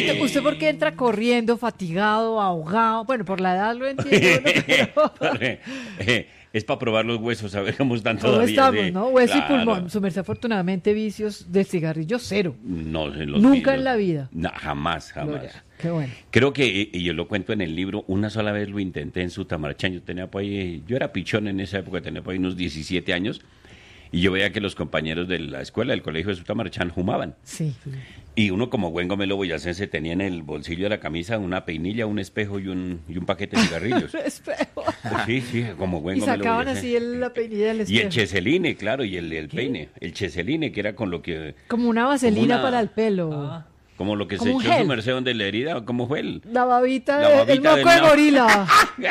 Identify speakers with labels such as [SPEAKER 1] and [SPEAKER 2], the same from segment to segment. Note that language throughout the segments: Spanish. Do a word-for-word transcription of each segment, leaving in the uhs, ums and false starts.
[SPEAKER 1] Pedrito, ¿usted por qué entra corriendo, fatigado, ahogado? Bueno, por la edad lo entiendo. ¿No? Pero...
[SPEAKER 2] Es para probar los huesos, a ver cómo están
[SPEAKER 1] ¿Cómo
[SPEAKER 2] todavía.
[SPEAKER 1] estamos,
[SPEAKER 2] sí.
[SPEAKER 1] no? Hueso
[SPEAKER 2] Claro.
[SPEAKER 1] y pulmón. Su merced, afortunadamente, vicios de cigarrillo cero.
[SPEAKER 2] No, en los
[SPEAKER 1] Nunca
[SPEAKER 2] vi-
[SPEAKER 1] en la vida.
[SPEAKER 2] No, jamás, jamás.
[SPEAKER 1] Gloria, qué bueno.
[SPEAKER 2] Creo que, y yo lo cuento en el libro, una sola vez lo intenté en Sutamarchán. Yo tenía por ahí, yo era pichón en esa época, tenía por ahí unos diecisiete años. Y yo veía que los compañeros de la escuela, del colegio de Sutamarchán, fumaban.
[SPEAKER 1] Sí.
[SPEAKER 2] Y uno como buen gomelo boyacense tenía en el bolsillo de la camisa una peinilla, un espejo y un, y un paquete de cigarrillos.
[SPEAKER 1] Espejo.
[SPEAKER 2] Sí, sí, como buen
[SPEAKER 1] Y
[SPEAKER 2] gomelo
[SPEAKER 1] sacaban
[SPEAKER 2] boyacense.
[SPEAKER 1] así el, la peinilla del espejo.
[SPEAKER 2] Y el cheseline, claro, y el, el peine. El cheseline, que era con lo que...
[SPEAKER 1] Como una vaselina
[SPEAKER 2] una-
[SPEAKER 1] para el pelo.
[SPEAKER 3] Ah.
[SPEAKER 2] Como lo que
[SPEAKER 1] Como
[SPEAKER 2] se
[SPEAKER 1] un
[SPEAKER 2] echó su
[SPEAKER 1] gel.
[SPEAKER 2] merced donde la herida, ¿cómo fue el?
[SPEAKER 1] La babita,
[SPEAKER 2] La
[SPEAKER 1] de-
[SPEAKER 2] babita
[SPEAKER 1] el moco
[SPEAKER 2] del
[SPEAKER 1] de
[SPEAKER 2] nabo.
[SPEAKER 1] gorila.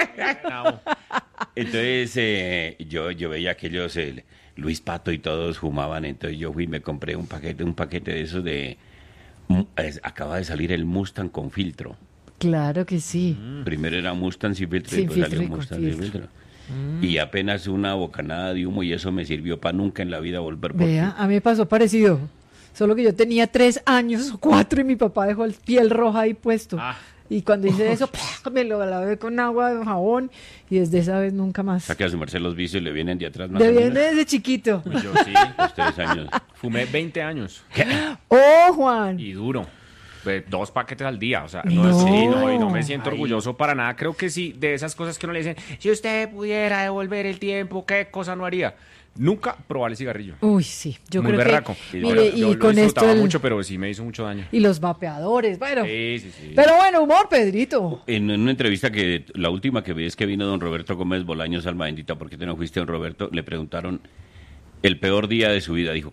[SPEAKER 2] Entonces eh, yo, yo veía que ellos, eh, Luis Pato y todos fumaban, entonces yo fui y me compré un paquete, un paquete de esos de... mm, es- acaba de salir el Mustang con filtro.
[SPEAKER 1] Claro que sí.
[SPEAKER 2] Primero era Mustang sin filtro
[SPEAKER 1] Sin
[SPEAKER 2] y después
[SPEAKER 1] filtro
[SPEAKER 2] salió
[SPEAKER 1] y con
[SPEAKER 2] Mustang sin
[SPEAKER 1] filtro.
[SPEAKER 2] filtro. Y apenas una bocanada de humo y eso me sirvió para nunca en la vida volver por
[SPEAKER 1] Vea, a mí me pasó parecido. Solo que yo tenía tres años o cuatro y mi papá dejó el piel roja ahí puesto.
[SPEAKER 3] Ah.
[SPEAKER 1] Y cuando hice eso, ¡pah! Me lo lavé con agua de jabón y desde esa vez nunca
[SPEAKER 2] O
[SPEAKER 1] más.
[SPEAKER 2] sea que a su merced los vicios le vienen de atrás más
[SPEAKER 1] De
[SPEAKER 2] o
[SPEAKER 1] bien
[SPEAKER 2] menos.
[SPEAKER 1] desde chiquito.
[SPEAKER 3] Yo sí,
[SPEAKER 2] Los tres años.
[SPEAKER 3] fumé veinte años
[SPEAKER 1] ¡Oh, Juan!
[SPEAKER 3] y duro. Pues, dos paquetes al día, o sea, no,
[SPEAKER 1] No.
[SPEAKER 3] sí, no, y no me siento
[SPEAKER 2] Ay.
[SPEAKER 3] orgulloso para nada. Creo que sí, de esas cosas que uno le dicen, si usted pudiera devolver el tiempo, ¿qué cosa no haría? Nunca probar el cigarrillo.
[SPEAKER 1] Uy, sí. Yo
[SPEAKER 3] Muy
[SPEAKER 1] creo
[SPEAKER 3] berraco.
[SPEAKER 1] que...
[SPEAKER 3] Yo-
[SPEAKER 1] Mire,
[SPEAKER 3] yo
[SPEAKER 1] y
[SPEAKER 3] lo
[SPEAKER 1] con esto...
[SPEAKER 3] disfrutaba
[SPEAKER 1] el-
[SPEAKER 3] mucho, pero sí me hizo mucho daño.
[SPEAKER 1] Y los vapeadores, bueno.
[SPEAKER 3] Sí, sí, sí.
[SPEAKER 1] Pero bueno, humor, Pedrito.
[SPEAKER 2] En una entrevista que, la última que vi es que vino don Roberto Gómez Bolaños, alma bendita, ¿por qué te no fuiste, don Roberto? Le preguntaron el peor día de su vida. Dijo,